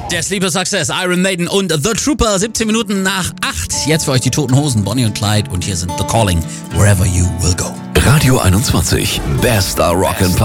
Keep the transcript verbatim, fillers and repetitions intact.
Der Sleeper Success, Iron Maiden und The Trooper, siebzehn Minuten nach acht. Jetzt für euch die Toten Hosen, Bonnie und Clyde. Und hier sind The Calling, Wherever You Will Go. Radio einundzwanzig, bester Rock'n'Pop.